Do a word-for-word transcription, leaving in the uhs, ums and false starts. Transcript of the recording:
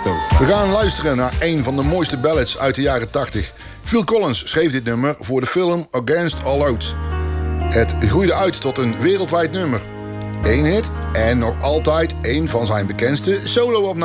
We gaan luisteren naar een van de mooiste ballads uit de jaren tachtig. Phil Collins schreef dit nummer voor de film Against All Odds. Het groeide uit tot een wereldwijd nummer. Eén hit en nog altijd een van zijn bekendste solo-opnames.